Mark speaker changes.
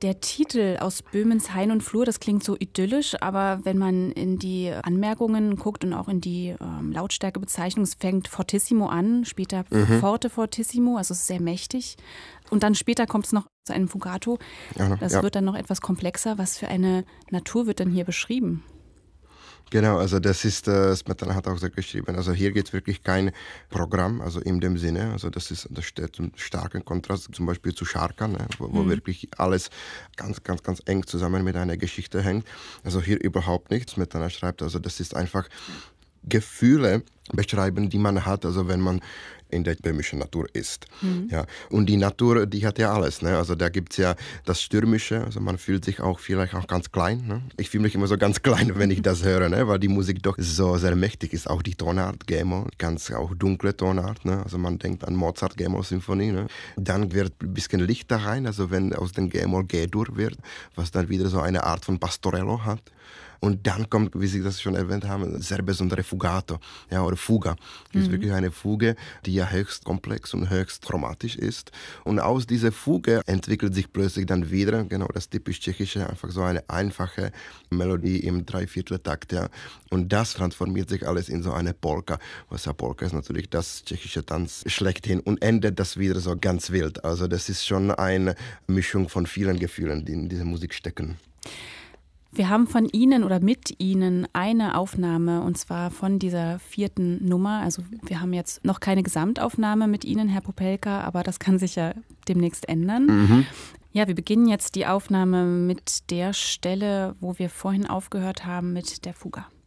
Speaker 1: Der Titel Aus Böhmens Hain und Flur, das klingt so idyllisch, aber wenn man in die Anmerkungen guckt und auch in die Lautstärkebezeichnung, es fängt Fortissimo an, später Forte Fortissimo, also es ist sehr mächtig. Und dann später kommt es noch zu einem Fugato. Das wird dann noch etwas komplexer. Was für eine Natur wird denn hier beschrieben?
Speaker 2: Genau, also das ist, Smetana hat auch so geschrieben, also hier geht es wirklich kein Programm, also in dem Sinne, also das steht im starken Kontrast zum Beispiel zu Scharkan, ne, wo wirklich alles ganz, ganz, ganz eng zusammen mit einer Geschichte hängt. Also hier überhaupt nichts. Smetana schreibt, also das ist einfach Gefühle beschreiben, die man hat, also wenn man in der böhmischen Natur ist. Ja. Und die Natur, die hat ja alles. Ne? Also da gibt es ja das Stürmische, also man fühlt sich auch vielleicht auch ganz klein. Ne? Ich fühle mich immer so ganz klein, wenn ich das höre, ne? Weil die Musik doch so sehr mächtig ist. Auch die Tonart, G-Moll, ganz auch dunkle Tonart. Ne? Also man denkt an Mozart, G-Moll-Symphonie. Ne? Dann wird ein bisschen Licht da rein, also wenn aus dem G-Moll G-Dur wird, was dann wieder so eine Art von Pastorello hat. Und dann kommt, wie Sie das schon erwähnt haben, sehr besondere Fugato, ja, oder Fuga. Das ist wirklich eine Fuge, die ja höchst komplex und höchst chromatisch ist. Und aus dieser Fuge entwickelt sich plötzlich dann wieder, genau das typisch Tschechische, einfach so eine einfache Melodie im Dreivierteltakt, ja. Und das transformiert sich alles in so eine Polka. Was ja Polka ist natürlich das tschechische Tanz schlechthin und endet das wieder so ganz wild. Also das ist schon eine Mischung von vielen Gefühlen, die in dieser Musik stecken.
Speaker 1: Wir haben von Ihnen oder mit Ihnen eine Aufnahme, und zwar von dieser 4. Nummer. Also wir haben jetzt noch keine Gesamtaufnahme mit Ihnen, Herr Popelka, aber das kann sich ja demnächst ändern. Ja, wir beginnen jetzt die Aufnahme mit der Stelle, wo wir vorhin aufgehört haben, mit der Fuga.